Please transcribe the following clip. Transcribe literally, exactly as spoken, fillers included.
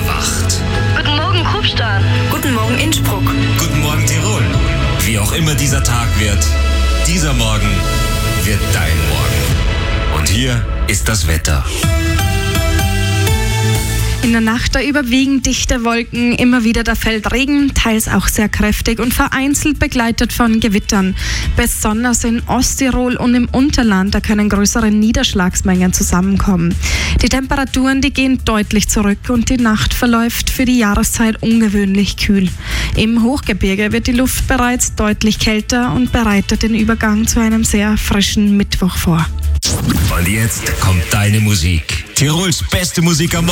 erwacht. Guten Morgen, Kufstein. Guten Morgen, Innsbruck. Guten Morgen, Tirol. Wie auch immer dieser Tag wird, dieser Morgen wird dein Morgen. Und hier ist das Wetter. In der Nacht da überwiegend dichte Wolken, immer wieder da fällt Regen, teils auch sehr kräftig und vereinzelt begleitet von Gewittern. Besonders in Osttirol und im Unterland, da können größere Niederschlagsmengen zusammenkommen. Die Temperaturen, die gehen deutlich zurück und die Nacht verläuft für die Jahreszeit ungewöhnlich kühl. Im Hochgebirge wird die Luft bereits deutlich kälter und bereitet den Übergang zu einem sehr frischen Mittwoch vor. Und jetzt kommt deine Musik. Tirols beste Musik am